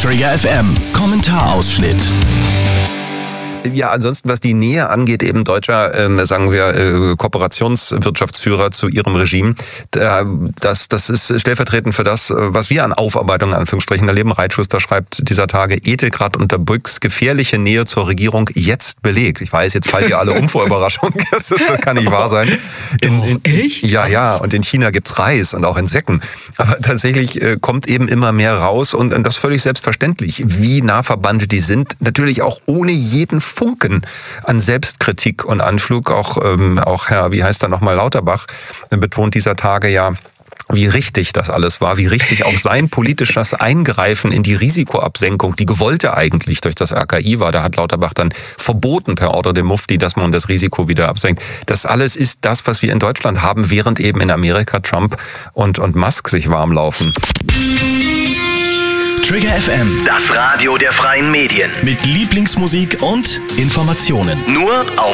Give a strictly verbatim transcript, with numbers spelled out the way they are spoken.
Trigger F M, Kommentarausschnitt. Ja, ansonsten, was die Nähe angeht, eben deutscher, äh, sagen wir, äh, Kooperationswirtschaftsführer zu ihrem Regime, da, das, das ist stellvertretend für das, was wir an Aufarbeitung, in Anführungsstrichen, erleben. Reitschuster schreibt dieser Tage, Ethikrat unter Brüggs gefährliche Nähe zur Regierung jetzt belegt. Ich weiß, jetzt fallt ihr alle um vor Überraschung. Das kann nicht wahr sein. In, in, Echt? Ja, ja, und in China gibt's Reis und auch Insekten. Aber tatsächlich äh, kommt eben immer mehr raus und, und das völlig selbstverständlich, wie nah verbandelt die sind. Natürlich auch ohne jeden Funken an Selbstkritik und Anflug. Auch, ähm, auch Herr, wie heißt er nochmal, Lauterbach, betont dieser Tage ja, wie richtig das alles war, wie richtig auch sein politisches Eingreifen in die Risikoabsenkung, die gewollte eigentlich durch das R K I war. Da hat Lauterbach dann verboten per Ordre dem Mufti, dass man das Risiko wieder absenkt. Das alles ist das, was wir in Deutschland haben, während eben in Amerika Trump und, und Musk sich warm laufen. Trigger F M, Das Radio der freien Medien. mit Lieblingsmusik und Informationen. Nur auf